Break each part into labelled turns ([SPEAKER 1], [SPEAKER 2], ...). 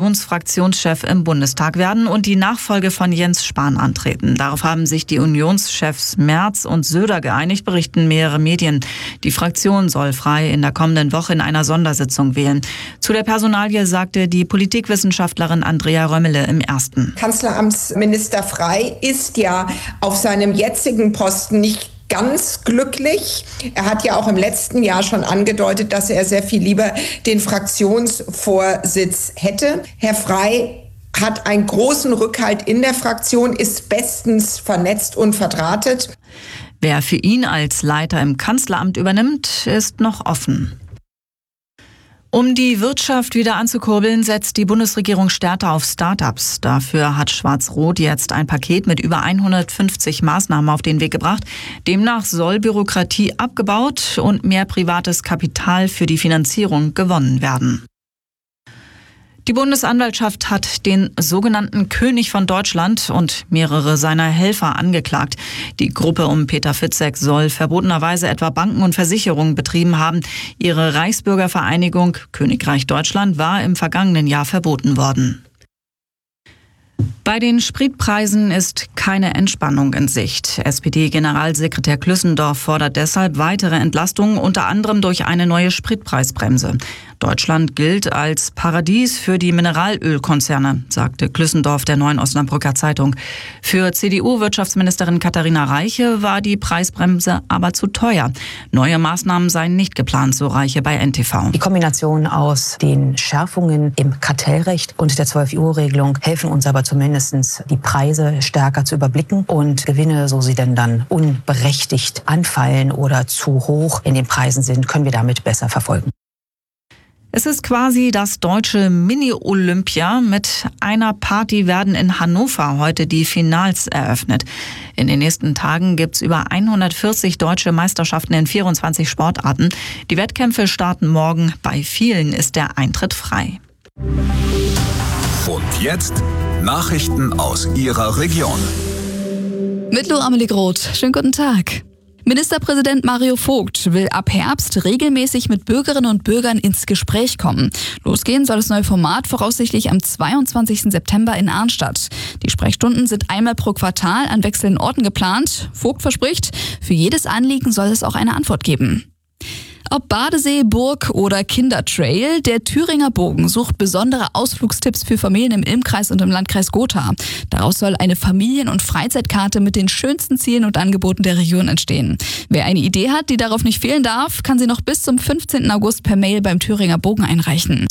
[SPEAKER 1] Unionsfraktionschef im Bundestag werden und die Nachfolge von Jens Spahn antreten. Darauf haben sich die Unionschefs Merz und Söder geeinigt, berichten mehrere Medien. Die Fraktion soll frei in der kommenden Woche in einer Sondersitzung wählen. Zu der Personalie sagte die Politikwissenschaftlerin Andrea Römmele im Ersten.
[SPEAKER 2] Kanzleramtsminister Frey ist ja auf seinem jetzigen Posten nicht ganz glücklich. Er hat ja auch im letzten Jahr schon angedeutet, dass er sehr viel lieber den Fraktionsvorsitz hätte. Herr Frey hat einen großen Rückhalt in der Fraktion, ist bestens vernetzt und verdrahtet.
[SPEAKER 1] Wer für ihn als Leiter im Kanzleramt übernimmt, ist noch offen. Um die Wirtschaft wieder anzukurbeln, setzt die Bundesregierung stärker auf Start-ups. Dafür hat Schwarz-Rot jetzt ein Paket mit über 150 Maßnahmen auf den Weg gebracht. Demnach soll Bürokratie abgebaut und mehr privates Kapital für die Finanzierung gewonnen werden. Die Bundesanwaltschaft hat den sogenannten König von Deutschland und mehrere seiner Helfer angeklagt. Die Gruppe um Peter Fitzek soll verbotenerweise etwa Banken und Versicherungen betrieben haben. Ihre Reichsbürgervereinigung Königreich Deutschland war im vergangenen Jahr verboten worden. Bei den Spritpreisen ist keine Entspannung in Sicht. SPD-Generalsekretär Klüssendorf fordert deshalb weitere Entlastungen, unter anderem durch eine neue Spritpreisbremse. Deutschland gilt als Paradies für die Mineralölkonzerne, sagte Klüssendorf der Neuen Osnabrücker Zeitung. Für CDU-Wirtschaftsministerin Katharina Reiche war die Preisbremse aber zu teuer. Neue Maßnahmen seien nicht geplant, so Reiche bei NTV.
[SPEAKER 3] Die Kombination aus den Schärfungen im Kartellrecht und der 12-Uhr-Regelung helfen uns aber zumindest die Preise stärker zu überblicken und Gewinne, so sie denn dann unberechtigt anfallen oder zu hoch in den Preisen sind, können wir damit besser verfolgen.
[SPEAKER 1] Es ist quasi das deutsche Mini-Olympia. Mit einer Party werden in Hannover heute die Finals eröffnet. In den nächsten Tagen gibt's über 140 deutsche Meisterschaften in 24 Sportarten. Die Wettkämpfe starten morgen. Bei vielen ist der Eintritt frei.
[SPEAKER 4] Und jetzt Nachrichten aus Ihrer Region.
[SPEAKER 5] Mit Lou Amelie Groth. Schönen guten Tag. Ministerpräsident Mario Vogt will ab Herbst regelmäßig mit Bürgerinnen und Bürgern ins Gespräch kommen. Losgehen soll das neue Format voraussichtlich am 22. September in Arnstadt. Die Sprechstunden sind einmal pro Quartal an wechselnden Orten geplant. Vogt verspricht, für jedes Anliegen soll es auch eine Antwort geben. Ob Badesee, Burg oder Kindertrail, der Thüringer Bogen sucht besondere Ausflugstipps für Familien im Ilmkreis und im Landkreis Gotha. Daraus soll eine Familien- und Freizeitkarte mit den schönsten Zielen und Angeboten der Region entstehen. Wer eine Idee hat, die darauf nicht fehlen darf, kann sie noch bis zum 15. August per Mail beim Thüringer Bogen einreichen.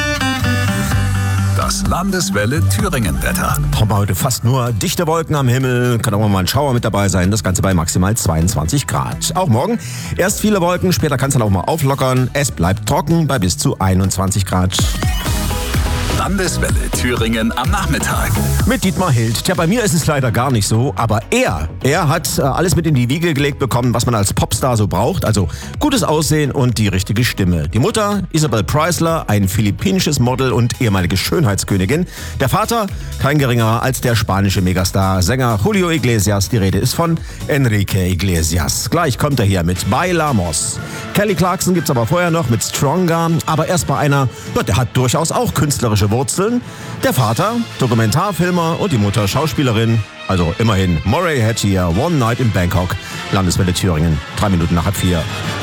[SPEAKER 4] Das Landeswelle Thüringen-Wetter.
[SPEAKER 6] Haben wir heute fast nur dichte Wolken am Himmel, kann auch mal ein Schauer mit dabei sein, das Ganze bei maximal 22 Grad. Auch morgen erst viele Wolken, später kann es dann auch mal auflockern. Es bleibt trocken bei bis zu 21 Grad.
[SPEAKER 4] Landeswelle Thüringen am Nachmittag.
[SPEAKER 6] Mit Dietmar Hild. Tja, bei mir ist es leider gar nicht so, aber er hat alles mit in die Wiege gelegt bekommen, was man als Popstar so braucht. Also gutes Aussehen und die richtige Stimme. Die Mutter, Isabel Preisler, ein philippinisches Model und ehemalige Schönheitskönigin. Der Vater, kein geringerer als der spanische Megastar, Sänger Julio Iglesias. Die Rede ist von Enrique Iglesias. Gleich kommt er hier mit Bailamos. Kelly Clarkson gibt's aber vorher noch mit Stronger. Aber erst bei einer, der hat durchaus auch künstlerische Wurzeln. Der Vater, Dokumentarfilmer und die Mutter Schauspielerin. Also immerhin, Moray Hattier, One Night in Bangkok. Landeswelle Thüringen, 3 Minuten nach halb 4.